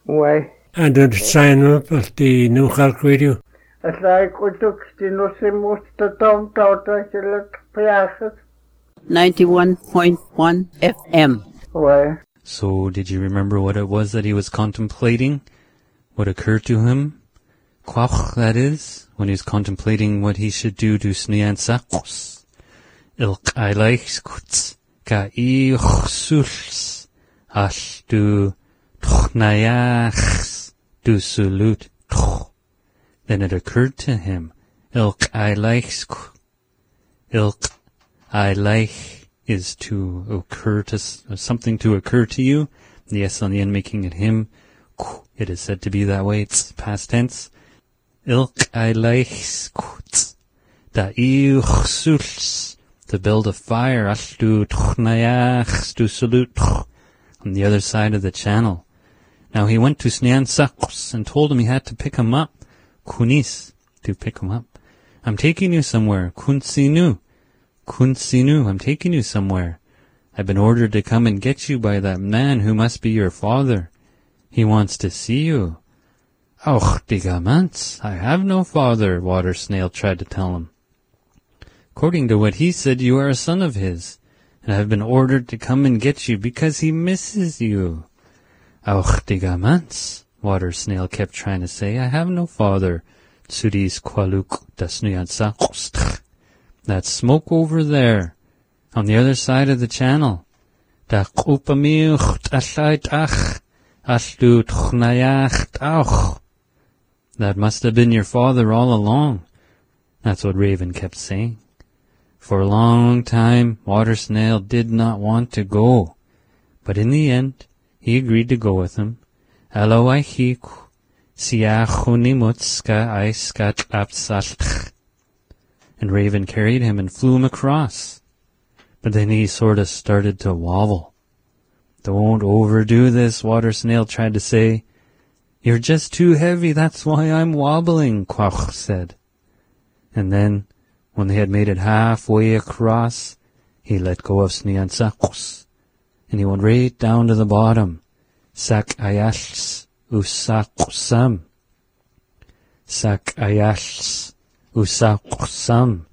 Why? And the sign up of the New York Radio. As I could look, the Nosimus, the Tom Tauta, the Look Piaches. 91.1 FM. Why? So, did you remember what it was that he was contemplating? What occurred to him? Quach, that is, when he was contemplating what he should do to Snian Sakos. Ilk Eileichs Kutz, Ka Ichsuls, Ash du Tchnayachs, du Sulut Tch. Then it occurred to him, Ilk Eileichs, Ilk Eileich is to occur to, something to occur to you. The S on the end making it him. It is said to be that way. It's past tense. Ilk Eileichs Kutz, Da Ichsuls, to build a fire, Ashtu Tchnayachs, du Sulut Tch, on the other side of the channel. Now he went to Snian Sakos and told him he had to pick him up. Kunis, to pick him up. I'm taking you somewhere. Kunsinu. Kunsinu, I'm taking you somewhere. I've been ordered to come and get you by that man who must be your father. He wants to see you. Och, digamants, I have no father, Water Snail tried to tell him. According to what he said, you are a son of his, and I have been ordered to come and get you because he misses you. Och, digamants, Water Snail kept trying to say, I have no father. Tsuris Qualuk Dasnuyan Sakostr. That smoke over there, on the other side of the channel. That must have been your father all along. That's what Raven kept saying. For a long time, Water Snail did not want to go, but in the end, he agreed to go with him. And Raven carried him and flew him across. But then he sort of started to wobble. Don't overdo this, Water Snail tried to say. You're just too heavy, that's why I'm wobbling, Quach said. And then, when they had made it halfway across, he let go of Snian Sakos, and he went right down to the bottom. Sak ayashs usaqsam. Sak ayashs usaqsam,